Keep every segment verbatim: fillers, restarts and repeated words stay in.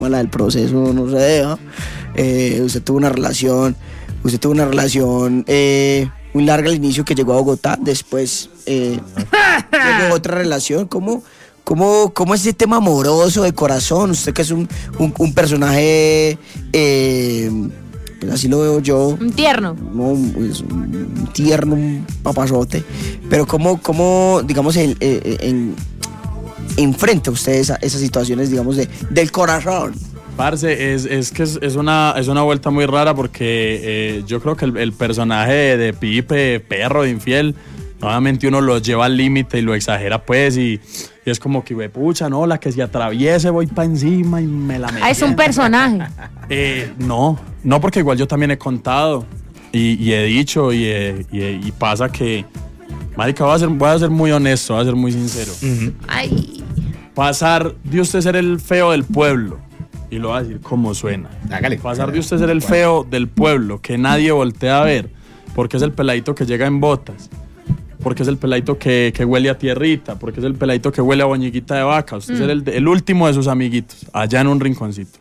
la del proceso no se deja. Eh, usted tuvo una relación, usted tuvo una relación eh, muy larga al inicio que llegó a Bogotá, después eh, llegó otra relación. ¿Cómo, cómo, cómo es ese tema amoroso de corazón? Usted que es un, un, un personaje, eh, pues así lo veo yo. Un tierno. No, pues, un tierno, un papazote. Pero cómo, cómo digamos, el, el, el, enfrenta usted esa, esas situaciones, digamos, de, del corazón. Parce, es, es que es, es, una, es una vuelta muy rara porque eh, yo creo que el, el personaje de, de Pipe, perro de infiel, nuevamente uno lo lleva al límite y lo exagera, pues, y, y es como que, pucha, no, la que se atraviese voy para encima y me la meto. Ah, es un personaje. Eh, no, no, porque igual yo también he contado y, y he dicho y, he, y, he, y pasa que, marica, voy a, ser, voy a ser muy honesto, voy a ser muy sincero. Uh-huh. Ay. Pasar de usted ser el feo del pueblo, y lo voy a decir como suena. Hágale. Pasar de usted ser el feo del pueblo, que nadie voltea a ver, porque es el peladito que llega en botas, porque es el peladito que, que huele a tierrita, porque es el peladito que huele a boñiguita de vaca. Usted mm. es el, el último de sus amiguitos, allá en un rinconcito.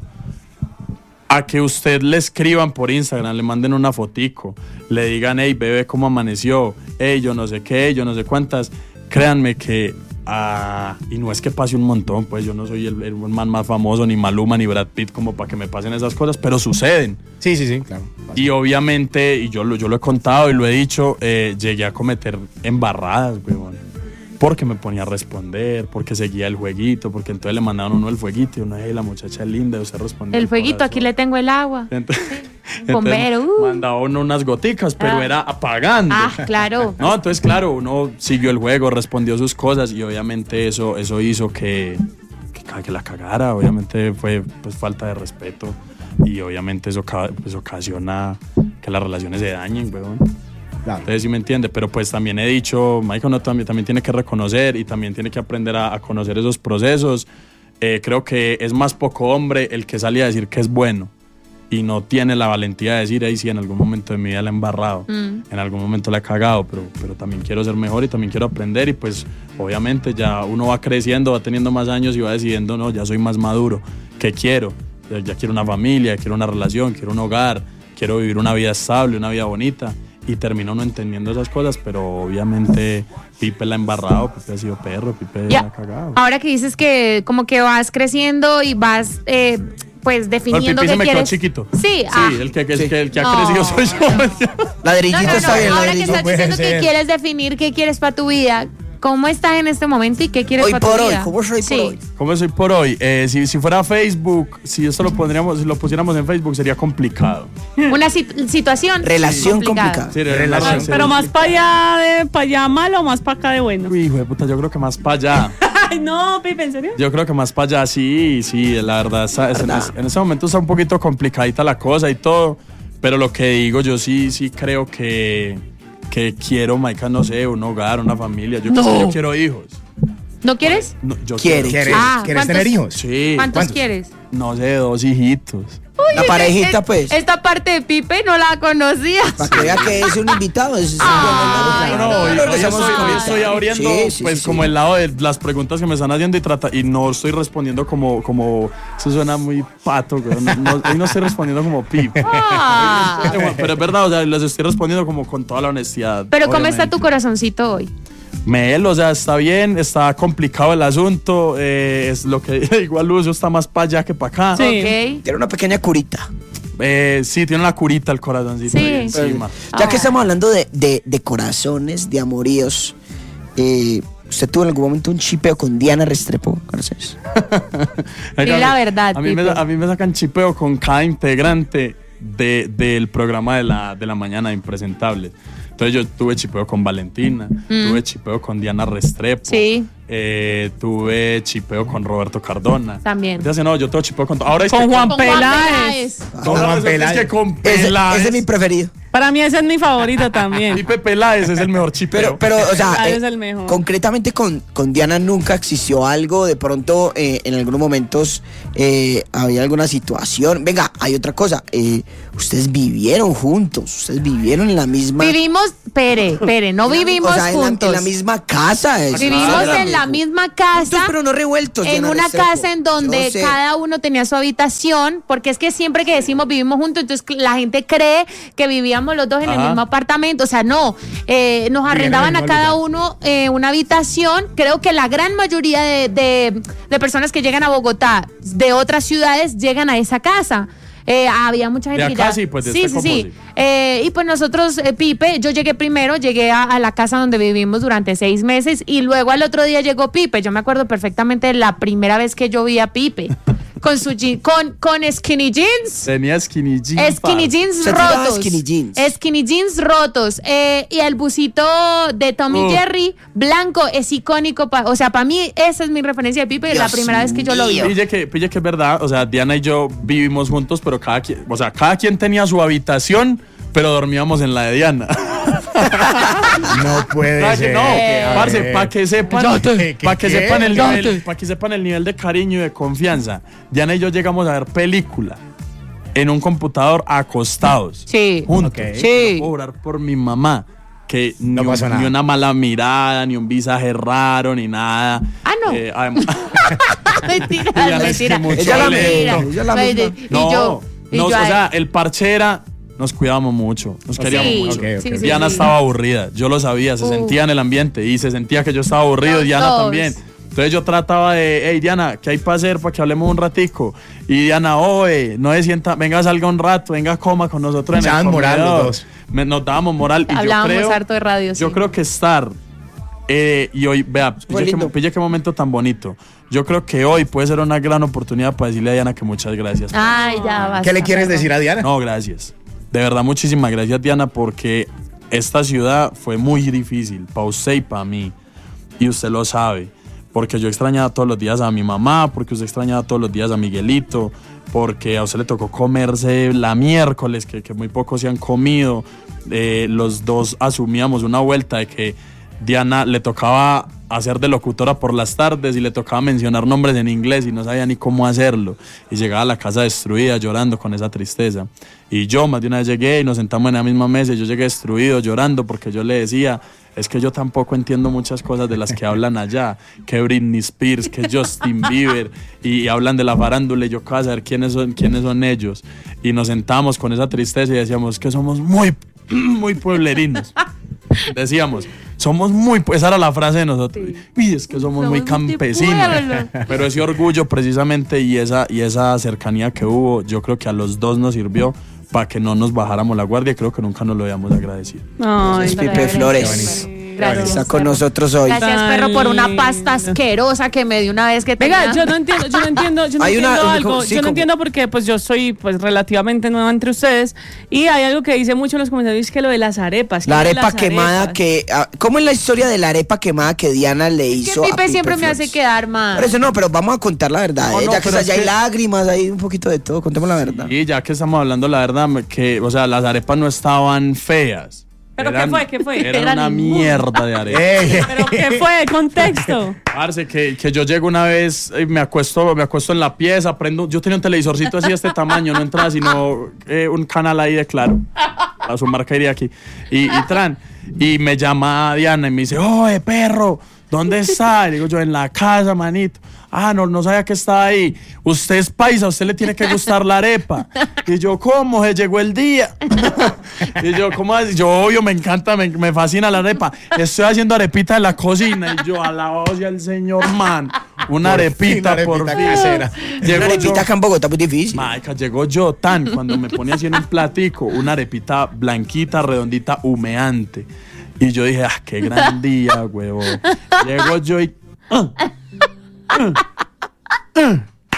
A que usted le escriban por Instagram, le manden una fotico, le digan, hey, bebé, ¿cómo amaneció? Hey, yo no sé qué, yo no sé cuántas. Créanme que... Ah, y no es que pase un montón, pues yo no soy el, el man más famoso, ni Maluma, ni Brad Pitt, como para que me pasen esas cosas, pero suceden. Sí, sí, sí, claro. Y obviamente, y yo lo, yo lo he contado y lo he dicho, eh, llegué a cometer embarradas, weón. Porque me ponía a responder, porque seguía el jueguito, porque entonces le mandaron uno el fueguito y uno, hey, la muchacha es linda, y usted respondió. El fueguito, aquí le tengo el agua. Entonces, sí. Bombero. Uh. Mandaba uno unas goticas, pero ah. era apagando. Ah, claro. No, entonces, claro, uno siguió el juego, respondió sus cosas y obviamente eso, eso hizo que, que, que la cagara. Obviamente fue pues, falta de respeto y obviamente eso pues, ocasiona que las relaciones se dañen, weón. Claro. Entonces sí me entiende, pero pues también he dicho, Michael no, también, también tiene que reconocer y también tiene que aprender a, a conocer esos procesos. Eh, creo que es más poco hombre el que sale a decir que es bueno y no tiene la valentía de decir, ahí sí, en algún momento de mi vida la he embarrado, mm. en algún momento la he cagado, pero, pero también quiero ser mejor y también quiero aprender y pues obviamente ya uno va creciendo, va teniendo más años y va decidiendo, no, ya soy más maduro, ¿qué quiero? Ya, ya quiero una familia, quiero una relación, quiero un hogar, quiero vivir una vida estable, una vida bonita. Y terminó no entendiendo esas cosas, pero obviamente Pipe la ha embarrado, Pipe ha sido perro, Pipe ya, la ha cagado. Ahora que dices que como que vas creciendo y vas eh, pues definiendo no, el Pipe qué se me quieres. Quedó chiquito. Sí, sí ah. el que, que, sí. que, el que no. ha crecido soy yo. Ladrillito no, no, no, está bien. Ahora que estás puede diciendo ser. que quieres definir qué quieres para tu vida, ¿cómo estás en este momento y qué quieres hoy para tu por vida? Hoy, ¿cómo soy sí. por hoy? ¿Cómo soy por hoy? Eh, si, si fuera Facebook, si esto lo pondríamos, si lo pusiéramos en Facebook sería complicado. Una si- situación. Relación complicada. complicada. Sí, relación. relación. Pero más para allá de para allá malo o más para acá de bueno. Uy, hijo de puta, yo creo que más para allá. Ay, no, Pipe, ¿en serio? Yo creo que más para allá, sí, sí, la verdad, es, es, en, en ese momento está un poquito complicadita la cosa y todo, pero lo que digo, yo sí, sí creo que, que quiero, Maika, no sé, un hogar, una familia, yo, no. yo quiero hijos. ¿No quieres? No, yo ¿Quiere? quiero. ¿Quieres, Ah, ¿quieres tener hijos? Sí. ¿Cuántos, ¿Cuántos? quieres? No sé, dos hijitos. Uy, La ese- parejita, es- pues. Esta parte de Pipe no la conocía. Para que vea que es un invitado. Es, Ay, No, no, no, hoy, no, hoy no, estoy, no, hoy no, estoy no. abriendo Sí, sí, pues sí, como sí. el lado de las preguntas que me están haciendo y trata y no estoy respondiendo como como eso suena muy pato, güey. No, no, hoy no estoy respondiendo como pip. Ah. Pero es verdad, o sea, les estoy respondiendo como con toda la honestidad. Pero ¿cómo está obviamente. tu corazoncito hoy? Mel, o sea, está bien, está complicado el asunto, eh, es lo que igual Lucio está más para allá que para acá. Sí. Ok. Tiene una pequeña curita. Eh, sí, tiene una curita el corazoncito Sí. ahí encima. Ya Ah. que estamos hablando de, de, de corazones, de amoríos, eh, ¿usted tuvo en algún momento un chipeo con Diana Restrepo, Garcés? Di la verdad, a mí, me, Pipe. a mí me sacan chipeo con cada integrante de, del programa de la, de la mañana de Impresentables. Entonces yo tuve chipeo con Valentina, Mm. tuve chipeo con Diana Restrepo, Sí. eh, tuve chipeo con Roberto Cardona. También. Entonces, no, yo tengo chipeo con... Ahora es Con que Juan Con Peláez. No, Juan no, es Peláez. que con Ese, Peláez. ese es mi preferido. Para mí ese es mi favorito también. Pipe Peláez es el mejor chipero. Pero, pero, o sea, Peláez eh, es el mejor. concretamente con, con Diana nunca existió algo, de pronto eh, en algunos momentos eh, había alguna situación. Venga, hay otra cosa, eh, ustedes vivieron juntos, ustedes vivieron en la misma... Vivimos, pere, pere, no vivimos o sea, en la- juntos. En la, misma casa. eso. Vivimos Ah, en la juntos, misma casa, pero no revueltos. en Diana una Restrepo. casa en donde Yo sé. cada uno tenía su habitación, porque es que siempre que decimos vivimos juntos, entonces la gente cree que vivíamos los dos en el Ajá. mismo apartamento, o sea, no, eh, nos arrendaban a cada uno eh, una habitación. Creo que la gran mayoría de, de, de personas que llegan a Bogotá de otras ciudades llegan a esa casa. Eh, había mucha gente De que acá ya- sí, pues, de sí, este sí, sí. compo, sí. Eh, y pues nosotros, eh, Pipe, yo llegué primero, llegué a, a la casa donde vivimos durante seis meses y luego al otro día llegó Pipe. Yo me acuerdo perfectamente de la primera vez que yo vi a Pipe con su jean, con, con skinny jeans. Tenía skinny jeans. Skinny parce. jeans Se tiraba rotos. skinny jeans. Skinny jeans rotos. Eh, y el busito de Tommy Uh. Jerry, blanco, es icónico. pa- o sea, para mí, esa es mi referencia de Pipe. la Dios primera vez que yo lo vi. mío. Pille que, pille que es verdad, o sea, Diana y yo vivimos juntos, pero cada quien, o sea, cada quien tenía su habitación, pero dormíamos en la de Diana. No puede ¿Para que ser. no? A Parce, ver. para que sepan, ¿Qué, qué, para que qué? sepan el Ya nivel, para que sepan el nivel de cariño y de confianza. Diana y yo llegamos a ver película en un computador acostados. Sí. Juntos. Ok. Sí. No puedo orar por mi mamá. Que No ni, un- pasó nada. ni una mala mirada, ni un visaje raro, ni nada. Ah, no. Eh, además- Mentira, Ya es mentira. que mucho Ella la Mentira. misma, ella la Mentira. misma. Y no, yo, y nos- yo o ahí. sea, el parche era, nos cuidábamos mucho, nos queríamos Sí, mucho. Ok, ok. sí, sí, Diana sí. estaba aburrida, yo lo sabía, se Uh. sentía en el ambiente y se sentía que yo estaba aburrido, Los Diana dos. también. Entonces yo trataba de, hey Diana, ¿qué hay para hacer para que hablemos un ratico? Y Diana, oye, no se sienta, venga salga un rato, venga coma con nosotros en el Echaban moral los comedor. dos. Me- Nos dábamos moral y Hablábamos yo creo, harto de radio, yo sí. creo que estar eh, y hoy, vea, Fue pille lindo. que, pille qué momento tan bonito. Yo creo que hoy puede ser una gran oportunidad para decirle a Diana que muchas gracias. Ay, ya basta. ¿Qué le quieres perdón. decir a Diana? No, gracias. De verdad, muchísimas gracias, Diana, porque esta ciudad fue muy difícil para usted y para mí. Y usted lo sabe. Porque yo extrañaba todos los días a mi mamá, porque usted extrañaba todos los días a Miguelito, porque a usted le tocó comerse la miércoles, que, que muy pocos se han comido. Eh, los dos asumíamos una vuelta de que Diana le tocaba hacer de locutora por las tardes y le tocaba mencionar nombres en inglés y no sabía ni cómo hacerlo. Y llegaba a la casa destruida llorando con esa tristeza. Y yo más de una vez llegué y nos sentamos en la misma mesa y yo llegué destruido llorando porque yo le decía, es que yo tampoco entiendo muchas cosas de las que hablan allá, que Britney Spears, que Justin Bieber, y hablan de la farándula y yo acabo de saber quiénes son, quiénes son ellos. Y nos sentamos con esa tristeza y decíamos que somos muy, muy pueblerinos. Decíamos, somos muy, esa era la frase de nosotros. Uy, es que somos, muy campesinos. Pero ese orgullo precisamente y esa, y esa cercanía que hubo, yo creo que a los dos nos sirvió para que no nos bajáramos la guardia. Creo que nunca nos lo habíamos agradecido. Ay, Es Pipe Flores. bonito. Gracias, Está con perro. nosotros hoy. Gracias, Tan perro, por una lindo. pasta asquerosa que me dio una vez que tenía. Venga, yo no entiendo, yo no entiendo, yo no Hay una- entiendo un- algo, sí, yo no como- entiendo porque pues yo soy pues relativamente nueva entre ustedes y hay algo que dice mucho en los comentarios que lo de las arepas. que La lo de arepa las quemada arepas. que... ah, ¿Cómo es la historia de la arepa quemada que Diana le que hizo a Pipe siempre me Flores? hace quedar mal. Por eso no, pero vamos a contar la verdad. No, eh, no, ya que pero está- es ya hay que- lágrimas, hay un poquito de todo. Contemos la verdad. Y ya que estamos hablando la verdad, me- que, o sea, las arepas no estaban feas. ¿Pero qué fue? ¿Qué fue? Era Eran una muy- mierda de arepa. Ey, Pero ¿qué fue? Contexto. Parce, que, que yo llego una vez, eh, me acuesto, me acuesto en la pieza, prendo, yo tenía un televisorcito así de este tamaño, no entraba sino eh, un canal ahí de Claro, a su marca iría aquí, y, y tran, y me llama Diana y me dice, oye perro, ¿dónde está? Y digo yo, en la casa, manito. Ah, no, no sabía que estaba ahí. Usted es paisa, a usted le tiene que gustar la arepa. Y yo, ¿cómo? Se llegó el día. Y yo, ¿cómo así? Yo, obvio, me encanta, me, me fascina la arepa. Estoy haciendo arepita en la cocina. Y yo, alabado sea el señor, man. Una Por arepita, fin, por arepita fin. casera. Una Llego yo. arepita acá en Bogotá muy difícil. Marica, llegó yo tan, cuando me ponía así en un platico, una arepita blanquita, redondita, humeante. Y yo dije, ah, qué gran día, huevo. Llego yo y... ah, ah, ah.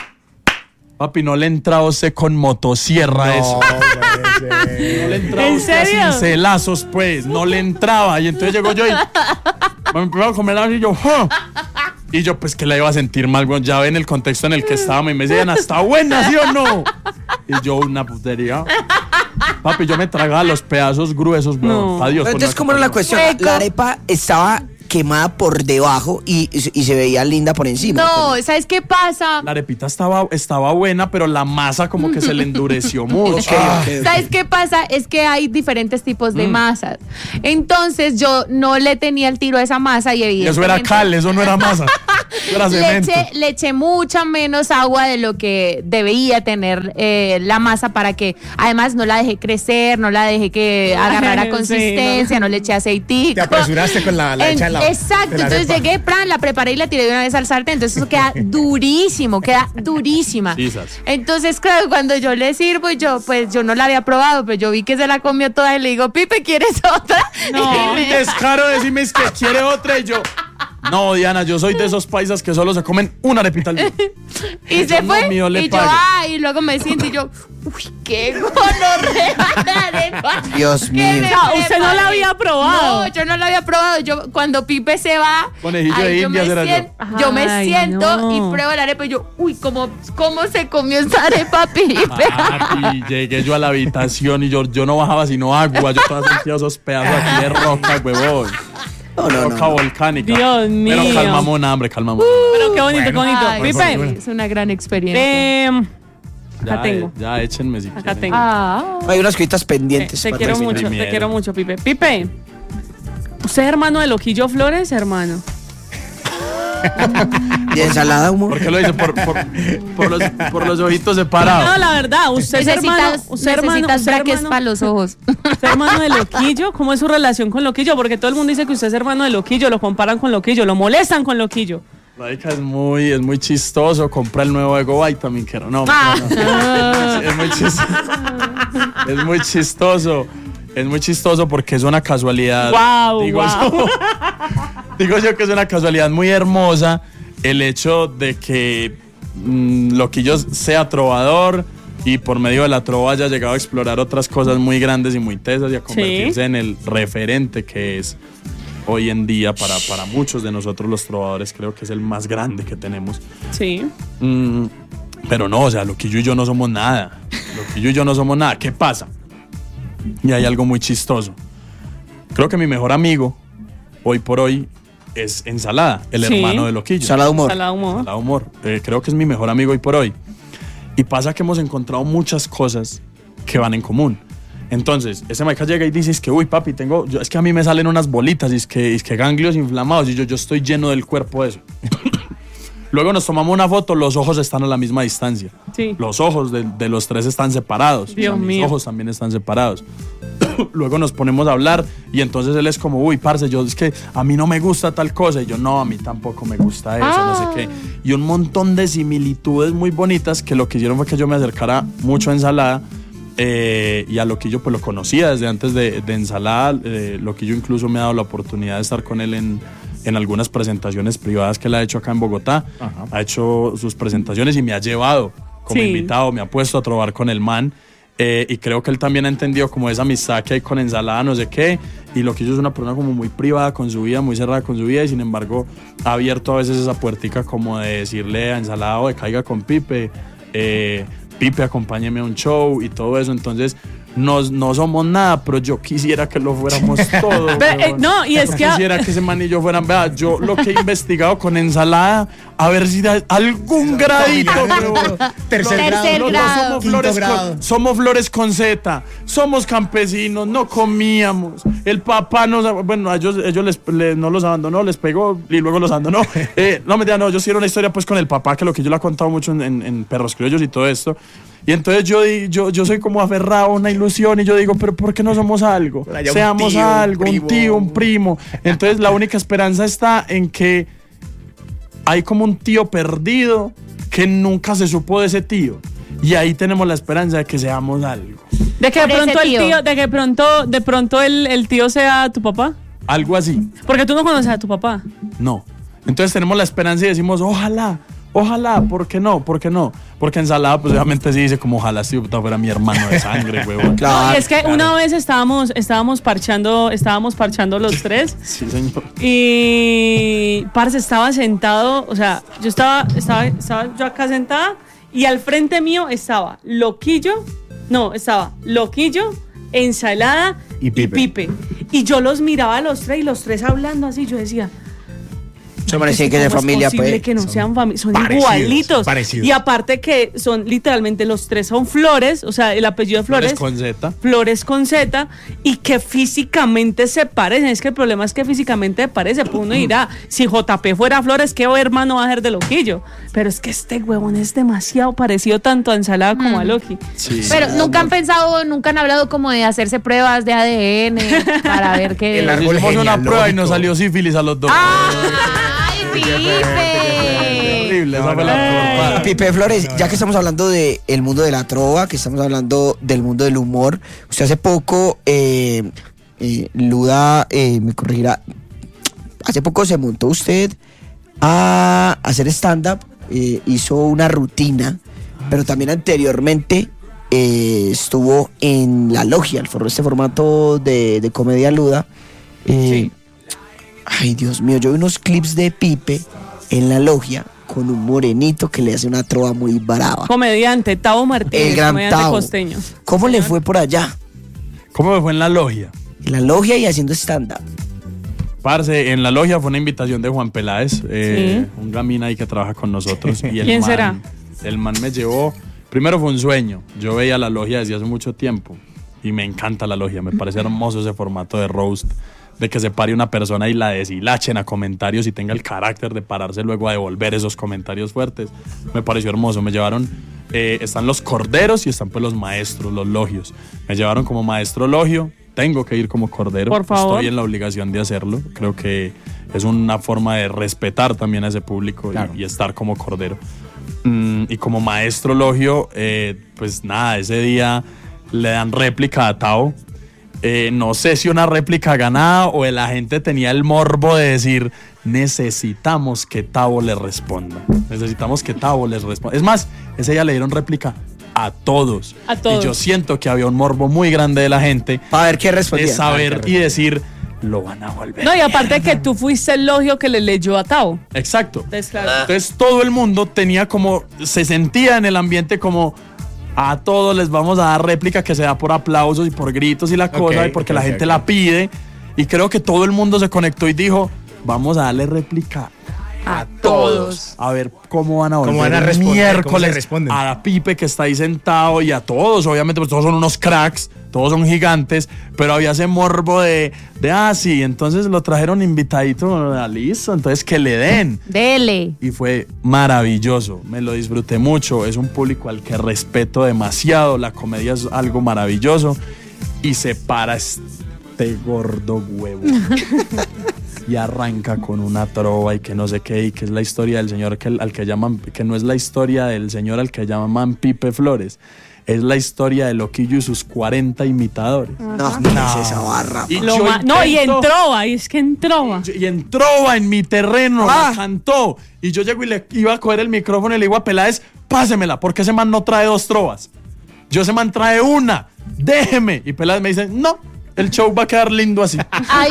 Papi, no le entra a usted con motosierra a eso. puede No ser. le entraba ¿En usted a serio? cincelazos, pues. No le entraba. Y entonces llegó yo y... me empezó a comer algo y yo... "Ah". Y yo, pues, que la iba a sentir mal, güey. Ya ven el contexto en el que estábamos. Y me decían, ¿está buena, sí o no? Y yo, una putería. Papi, yo me tragaba los pedazos gruesos, weón. No. Adiós. Pero entonces, ¿cómo era la cuestión? Hueco. La arepa estaba quemada por debajo y, y se veía linda por encima. No, ¿sabes qué pasa? La arepita estaba, estaba buena, pero la masa como que se le endureció mucho. Ok, ok, ok. ¿Sabes qué pasa? Es que hay diferentes tipos de masas. Entonces yo no le tenía el tiro a esa masa y Y evidentemente... eso era cal, eso no era masa. Eso era Le cemento. eché, le eché mucha menos agua de lo que debía tener eh, la masa para que, además, no la dejé crecer, no la dejé que agarrara Sí, consistencia, no. no le eché aceitico. Te apresuraste con la, la En- hecha de la Exacto, de la entonces arepa. llegué, plan, la preparé y la tiré de una vez al sartén, entonces eso queda durísimo, queda durísima. Quizás. Entonces, claro, cuando yo le sirvo, y yo, pues yo no la había probado, pero yo vi que se la comió toda y le digo, Pipe, ¿quieres otra? No. Y me- Descaro de decirme es que quiere otra y yo. No, Diana, yo soy de esos paisas que solo se comen una arepita al día. Y Yo se no, fue. mío, le y yo, pago. ah, y luego me siento y yo, uy, qué gonorrea de arepa. Dios que mío. me O sea, usted no la preparé. había probado. No, yo no la había probado. Yo, cuando Pipe se va, Conejillo ay, de yo, Indias me era yo. sien- yo me Ay, siento no. y pruebo la arepa y yo, uy, ¿cómo, cómo se comió esa arepa, Pipe? Papi, llegué yo a la habitación y yo, yo no bajaba sino agua. Yo todavía sentía esos pedazos aquí de roca, huevón. No, no, Roca no. volcánica. Dios mío. Pero calmamos hambre, calmamos. Pero qué bonito, qué bonito. Ay, Pipe, es una gran experiencia. eh, Ya, acá tengo. eh, ya échenme si Acá quieren. tengo. Ah. Hay unas cositas Eh, pendientes. te para quiero terminar. mucho, te primero. quiero mucho, Pipe. Pipe, ¿usted es hermano de Loquillo Flores, hermano? ¿Y ensalada, humor? ¿Por qué lo dice? Por, por, por los, por los ojitos separados. No, la verdad, usted es hermano, Necesitas, usted hermano, necesitas usted braques hermano, para los ojos. usted hermano de Loquillo. ¿Cómo es su relación con Loquillo? Porque todo el mundo dice que usted es hermano de Loquillo, lo comparan con Loquillo, lo molestan con Loquillo. Marica, es muy, es muy chistoso. Compré el nuevo Ego Vitamin, que no, no, Ah. no. Es muy chistoso. Es muy chistoso. Es muy chistoso porque es una casualidad. Guau, digo, guau. Yo, digo yo que es una casualidad muy hermosa el hecho de que mm, Loquillo sea trovador y por medio de la trova haya llegado a explorar otras cosas muy grandes y muy tesas y a convertirse en el referente que es hoy en día para, para muchos de nosotros los trovadores. Creo que es el más grande que tenemos. Sí. Mm, pero no, o sea, Loquillo y yo no somos nada. Loquillo y yo no somos nada. ¿Qué pasa? Y hay algo muy chistoso. Creo que mi mejor amigo, hoy por hoy, es Ensalada, el Sí. hermano de Loquillo. Ensalada humor. Salada humor. Ensalada humor. Eh, creo que es mi mejor amigo hoy por hoy. Y pasa que hemos encontrado muchas cosas que van en común. Entonces, ese marica llega y dice, es que, uy, papi, tengo, yo- es que a mí me salen unas bolitas, y es que, es que ganglios inflamados, y yo, yo estoy lleno del cuerpo de eso. Luego nos tomamos una foto, los ojos están a la misma distancia. Sí. Los ojos de, de los tres están separados. Dios O sea, mis mío. ojos también están separados. Luego nos ponemos a hablar y entonces él es como, uy, parce, yo es que a mí no me gusta tal cosa. Y yo, no, a mí tampoco me gusta eso, no sé qué. Y un montón de similitudes muy bonitas que lo que hicieron fue que yo me acercara mucho a Ensalada. Eh, y a Loquillo pues lo conocía desde antes de, de Ensalada. Eh, Loquillo incluso me ha dado la oportunidad de estar con él en, en algunas presentaciones privadas que él ha hecho acá en Bogotá. Ajá. Ha hecho sus presentaciones y me ha llevado como Sí. invitado, me ha puesto a trobar con el man. Eh, y creo que él también ha entendido como esa amistad que hay con Ensalada, no sé qué. Y Loquillo es una persona como muy privada con su vida, muy cerrada con su vida. Y sin embargo ha abierto a veces esa puertica como de decirle a Ensalada, oye, caiga con Pipe. Eh, Pipe, acompáñeme a un show y todo eso. Entonces, no, no somos nada, pero yo quisiera que lo fuéramos todo. Pero, eh, weón. no, y es Yo que- quisiera que ese man y yo fueran. Vea, yo lo que he investigado con Ensalada, a ver si da algún gradito, weón. Tercer, Tercer grado. grado. Somos Quinto flores, grado. con, somos flores con Z, somos campesinos, no comíamos. El papá nos, bueno, a ellos, ellos les, le- no los abandonó, les pegó y luego los abandonó. Eh, no, mentira, no, yo sí era una historia pues con el papá, que lo que yo le he contado mucho en, en- en Perros Criollos y todo esto. Y entonces yo, di- yo, yo soy como aferrado a una ilusión y yo digo, pero ¿por qué no somos algo? Por allá un Seamos tío, un algo, un primo. tío, un primo. Entonces la única esperanza está en que hay como un tío perdido que nunca se supo de ese tío. Y ahí tenemos la esperanza de que seamos algo. De que de Por ese pronto el tío. tío, de que pronto, de pronto el, el tío sea tu papá. Algo así. Porque tú no conoces a tu papá. No. Entonces tenemos la esperanza y decimos, ojalá, ojalá, ¿por qué no? ¿Por qué no? Porque Ensalada, pues obviamente sí dice como, ojalá si puta fuera mi hermano de sangre, huevón. Claro. No, y es que una vez estábamos, estábamos parchando, estábamos parchando los tres. Sí, señor. Y parce estaba sentado, o sea, yo estaba, estaba, estaba yo acá sentada y al frente mío estaba Loquillo, no, estaba Loquillo, ensalada Y y Pipe. pipe. Y yo los miraba a los tres y los tres hablando así, yo decía... Se parecía que es de ¿cómo familia, es posible pues. que no Son sean familia? Son parecidos, igualitos. parecidos. Y aparte que son literalmente los tres son Flores, o sea, el apellido de Flores. Flores con Z. Flores con Z, y que físicamente se parecen. Es que el problema es que físicamente se parece. Pues uno dirá, si J P fuera Flores, ¿qué hermano va a ser de Loquillo? Pero es que este huevón es demasiado parecido tanto a Ensalada como a Loki. Sí. Pero nunca han pensado, nunca han hablado como de hacerse pruebas de A D N para ver qué. El Nos árbol hicimos una genealógico. prueba y nos salió sífilis a los dos. ¡Ay, Pipe! Horrible, esa No, fue no, la no, peor. Pipe Flores, ya que estamos hablando del el mundo de la trova, que estamos hablando del mundo del humor, usted hace poco, eh, eh, Luda, eh, me corregirá, hace poco se montó usted a hacer stand-up, eh, hizo una rutina, pero también anteriormente eh, estuvo en La Logia, el for- este formato de, de comedia Luda. Eh, Ay, Dios mío, yo vi unos clips de Pipe en La Logia con un morenito que le hace una trova muy brava. Comediante, Tavo Martínez, El gran comediante Tavo. costeño. ¿Cómo le fue por allá? ¿Cómo me fue en la logia? En La Logia y haciendo stand-up. Parce, en la logia fue una invitación de Juan Peláez, eh, un gamín ahí que trabaja con nosotros. Y el ¿Quién man- será? El man me llevó. Primero fue un sueño. Yo veía la logia desde hace mucho tiempo y me encanta la logia. Me parece hermoso ese formato de roast, de que se pare una persona y la deshilachen a comentarios y tenga el carácter de pararse luego a devolver esos comentarios fuertes. Me pareció hermoso. Me llevaron, eh, están los corderos y están pues los maestros, los logios. Me llevaron como maestro logio. Tengo que ir como cordero. Por favor. Estoy en la obligación de hacerlo. Creo que es una forma de respetar también a ese público y- Claro. y, estar como cordero. Mm, y como maestro logio, eh, pues nada, ese día le dan réplica a Tao. Eh, no sé si una réplica ganada o la gente tenía el morbo de decir, necesitamos que Tavo le responda. Necesitamos que Tavo les responda. Es más, ese día le dieron réplica a todos. A todos. Y yo siento que había un morbo muy grande de la gente Para ver qué de respondía. saber y decir, lo van a volver. No, y aparte que tú fuiste el logio que le leyó a Tavo. Exacto. Entonces, claro. Entonces todo el mundo tenía como, se sentía en el ambiente como, a todos les vamos a dar réplica que se da por aplausos y por gritos y la cosa, Ok, y porque la ok, gente ok. la pide. Y creo que todo el mundo se conectó y dijo, vamos a darle réplica A todos. a ver cómo van a volver ¿Cómo van a el responder? ¿Cómo miércoles se responden? a Pipe que está ahí sentado y a todos, obviamente pues todos son unos cracks, todos son gigantes, pero había ese morbo de, de ah sí, entonces lo trajeron invitadito, ah, listo, entonces que le den. Dele. Y fue maravilloso, me lo disfruté mucho, es un público al que respeto demasiado, la comedia es algo maravilloso y se para este gordo huevo y arranca con una trova y que no sé qué, y que es la historia del señor que, al que llaman, que no es la historia del señor al que llaman Pipe Flores, es la historia de Loquillo y sus cuarenta imitadores. No, ¿qué es esa barra? Y Lo yo ma- no, y intento- entró ahí, es que entró. y entró en mi terreno, Ah. la cantó. Y yo llego y le iba a coger el micrófono y le digo a Peláez, pásemela, porque ese man no trae dos trovas. Yo ese man trae una, déjeme. Y Peláez me dice, no, el show va a quedar lindo así.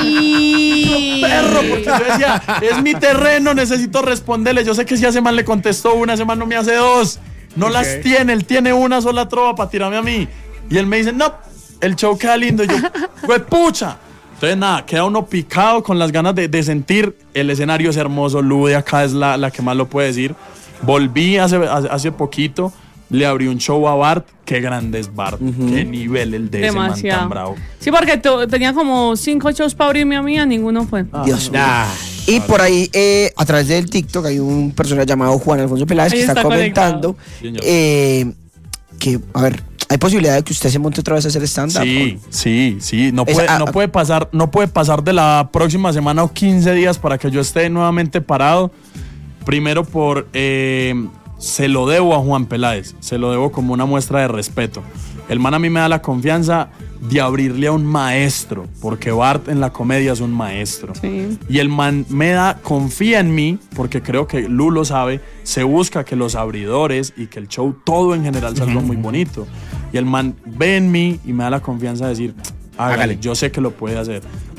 Ay. Perro, porque yo decía, es mi terreno, necesito responderle. Yo sé que si a ese man le contestó una, ese man no me hace dos. No Ok. las tiene, él tiene una sola trova para tirarme a mí. Y él me dice, no, el show queda lindo. Y yo, fue pucha. Entonces nada, queda uno picado con las ganas de, de sentir. El escenario es hermoso, Lude acá es la, la que más lo puede decir. Volví hace, hace, hace poquito, le abrí un show a Bart. Qué grande es Bart, qué nivel el de ese man Demasiado. tan bravo. Sí, porque tú- tenía como cinco shows para abrirme a mí, a ninguno fue. Dios mío. Ah, Y por ahí, eh, a través del TikTok, hay un personaje llamado Juan Alfonso Peláez Ahí que está, está comentando Señor. eh, que, a ver, hay posibilidad de que usted se monte otra vez a hacer stand-up. Sí, sí, sí. No Es- puede, ah, no ah. puede pasar, no puede pasar de la próxima semana o quince días para que yo esté nuevamente parado. Primero por eh, se lo debo a Juan Peláez, se lo debo como una muestra de respeto. El man a mí me da la confianza de abrirle a un maestro, porque Bart en la comedia es un maestro. Sí. Y el man me da, confía en mí, porque creo que Lu lo sabe, se busca que los abridores y que el show todo en general salga muy bonito. Y el man ve en mí y me da la confianza de decir, hágale, Hágale. yo sé que lo puede hacer.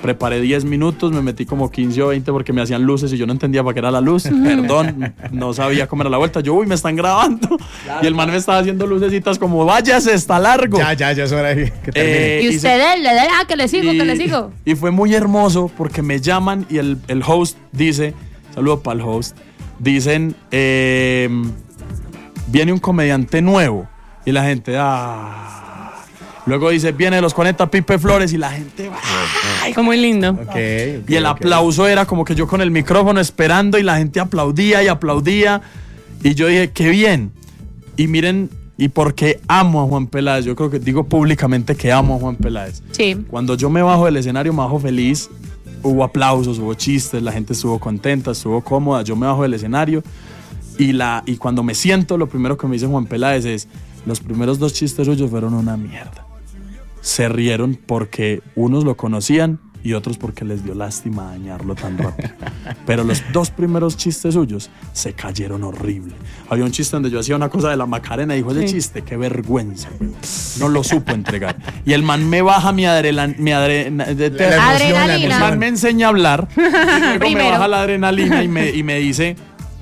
preparé diez minutos, me metí como quince o veinte porque me hacían luces y yo no entendía para qué era la luz. Perdón, no sabía cómo era la vuelta. Yo, uy, me están grabando. Claro. Y el man me estaba haciendo lucecitas como, váyase, está largo. Ya, ya, ya es hora de que termine. Eh, y usted, le da, ah, que le sigo, y, que le sigo. Y fue muy hermoso porque me llaman y el, el host dice, saludo para el host, dicen, eh, viene un comediante nuevo. Y la gente, ah... Luego dice, viene de los cuarenta Pipe Flores y la gente va. Ay, fue muy lindo. Okay, okay, y el okay. aplauso era como que yo con el micrófono esperando y la gente aplaudía y aplaudía. Y yo dije, qué bien. Y miren, y porque amo a Juan Peláez, yo creo que digo públicamente que amo a Juan Peláez. Sí. Cuando yo me bajo del escenario, me bajo feliz. Hubo aplausos, hubo chistes, la gente estuvo contenta, estuvo cómoda. Yo me bajo del escenario y, la, y cuando me siento, lo primero que me dice Juan Peláez es, los primeros dos chistes suyos fueron una mierda. Se rieron porque unos lo conocían y otros porque les dio lástima dañarlo tan rápido. Pero los dos primeros chistes suyos se cayeron horrible. Había un chiste donde yo hacía una cosa de la Macarena y dijo, ese sí. chiste, qué vergüenza, güey. No lo supo entregar. Y el man me baja mi, adrela, mi adrena, de, de, la adrenalina. El man me enseña a hablar. Y luego Primero. me baja la adrenalina y me, y me dice,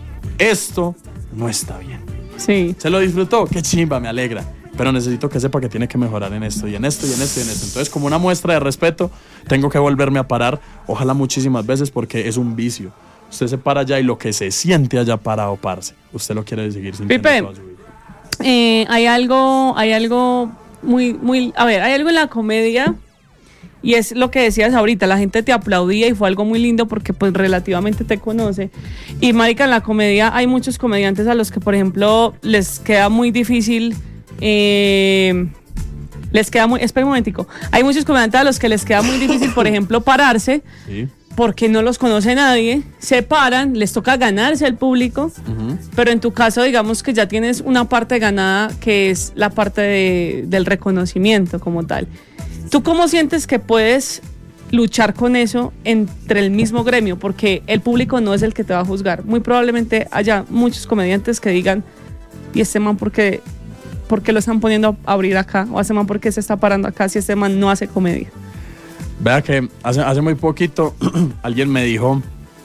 esto no está bien. Sí. ¿Se lo disfrutó? Qué chimba, me alegra. Pero necesito que sepa que tiene que mejorar en esto y en esto y en esto y en esto. Entonces, como una muestra de respeto, tengo que volverme a parar, ojalá muchísimas veces, porque es un vicio. Usted se para allá y lo que se siente allá parado, parce, usted lo quiere seguir sintiendo Pipe, toda su vida. Eh, hay algo, hay algo muy, muy, a ver, hay algo en la comedia y es lo que decías ahorita, la gente te aplaudía y fue algo muy lindo porque pues relativamente te conoce. Y marica, en la comedia hay muchos comediantes a los que, por ejemplo, les queda muy difícil... Eh, les queda muy, espera un momentico, hay muchos comediantes a los que les queda muy difícil, por ejemplo, pararse, Sí. porque no los conoce nadie, se paran, les toca ganarse al público, Uh-huh. pero en tu caso digamos que ya tienes una parte ganada que es la parte de, del reconocimiento como tal. ¿Tú cómo sientes que puedes luchar con eso entre el mismo gremio? Porque el público no es el que te va a juzgar, muy probablemente haya muchos comediantes que digan, y este man porque... ¿por qué lo están poniendo a abrir acá? O ese man, ¿por qué se está parando acá si ese man no hace comedia? Vea que hace, hace muy poquito alguien me dijo,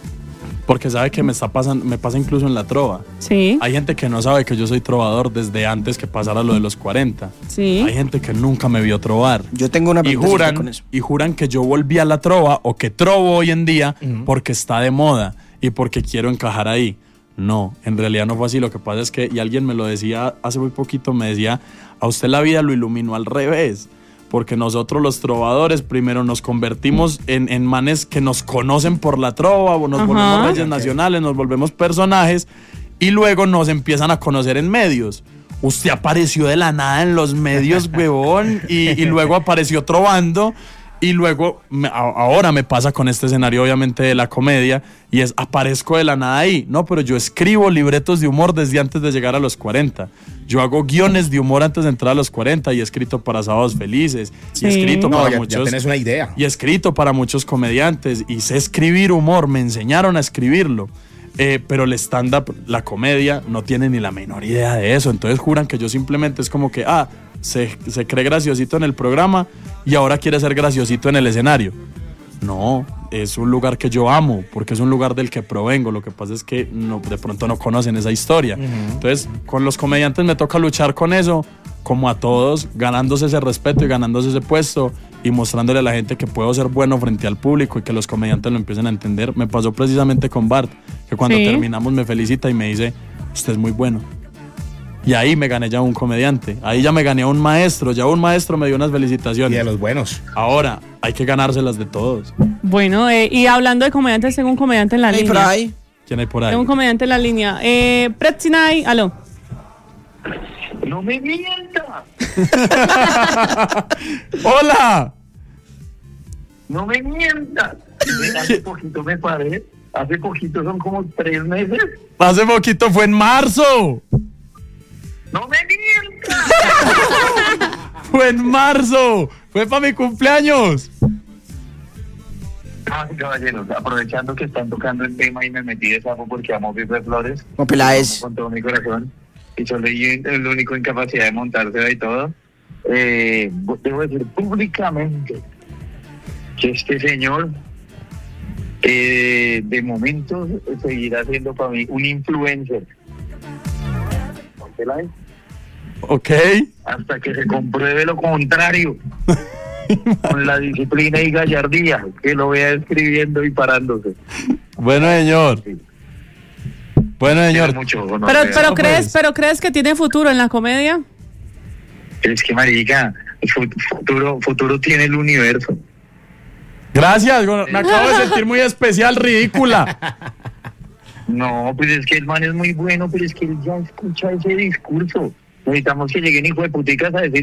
porque sabe que me está pasando, me pasa incluso en la trova. Sí. Hay gente que no sabe que yo soy trovador desde antes que pasara lo de los cuarenta. Sí. Hay gente que nunca me vio trovar. Yo tengo una y pregunta juran, con eso. y juran que yo volví a la trova o que trovo hoy en día uh-huh. porque está de moda y porque quiero encajar ahí. No, en realidad no fue así. Lo que pasa es que, y alguien me lo decía hace muy poquito, me decía, a usted la vida lo iluminó al revés, porque nosotros los trovadores primero nos convertimos en, en manes que nos conocen por la trova, o nos Ajá. volvemos reyes Okay. nacionales, nos volvemos personajes, y luego nos empiezan a conocer en medios. Usted apareció de la nada en los medios, huevón, y, y luego apareció trovando. Y luego, me, a, ahora me pasa con este escenario, obviamente, de la comedia, y es, aparezco de la nada ahí. No, pero yo escribo libretos de humor desde antes de llegar a los cuarenta. Yo hago guiones de humor antes de entrar a los cuarenta, y he escrito para Sábados Felices, Sí. y he escrito No, para ya, muchos... ya tenés una idea. Y he escrito para muchos comediantes, y sé escribir humor, me enseñaron a escribirlo. Eh, pero el stand-up, la comedia, no tiene ni la menor idea de eso. Entonces juran que yo simplemente es como que, ah, se, se cree graciosito en el programa y ahora quiere ser graciosito en el escenario. No, es un lugar que yo amo, porque es un lugar del que provengo. Lo que pasa es que no, de pronto no conocen esa historia. Uh-huh. Entonces, con los comediantes me toca luchar con eso, como a todos, ganándose ese respeto y ganándose ese puesto y mostrándole a la gente que puedo ser bueno frente al público y que los comediantes lo empiecen a entender. Me pasó precisamente con Bart, que cuando Sí. terminamos me felicita y me dice, usted es muy bueno. Y ahí me gané ya un comediante, ahí ya me gané a un maestro, ya un maestro me dio unas Y felicitaciones. de los buenos. Ahora hay que ganárselas de todos. Bueno, eh, y hablando de comediantes, tengo un comediante en la Hey, línea. por ahí. ¿Quién hay por ahí? Tengo un comediante en la línea. Eh, Pretzinay, aló. ¡No me mientas! ¡Hola! ¡No me mientas! Hace poquito me paré. Hace poquito, son como tres meses. Hace poquito fue en marzo. ¡No me mientas! Fue en marzo. Fue para mi cumpleaños. Ah, caballeros, aprovechando que están tocando el tema y me metí de sapo porque amo Pipe Flores. Juan Peláez. Con todo mi corazón. Y soy el único en capacidad de montársela y todo. Eh, debo decir públicamente que este señor eh, de momento seguirá siendo para mí un influencer. ¿Usted la ve? Ok. Hasta que se compruebe lo contrario. Con la disciplina y gallardía que lo vea escribiendo y parándose. Bueno, señor. Bueno, señor. Quiero mucho, no Pero, sé. pero No, crees, pues. pero crees que tiene futuro en la comedia. Es que, marica, fu- futuro, futuro tiene el universo. Gracias, güey, me acabo de sentir muy especial, ridícula. No, pues es que el man es muy bueno, pero es que él ya escucha ese discurso. Necesitamos que lleguen hijo de puticas a decir